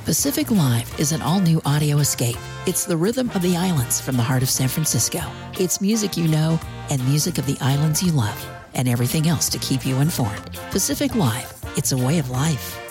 Pacific Live is an all-new audio escape. It's the rhythm of the islands from the heart of San Francisco. It's music you know and music of the islands you love, and everything else to keep you informed. Pacific Live, it's a way of life.